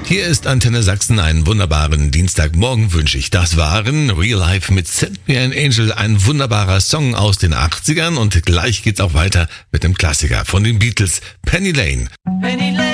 Hier ist Antenne Sachsen, einen wunderbaren Dienstagmorgen wünsche ich. Das waren Real Life mit Send Me an Angel, ein wunderbarer Song aus den 80ern und gleich geht's auch weiter mit dem Klassiker von den Beatles, Penny Lane. Penny Lane.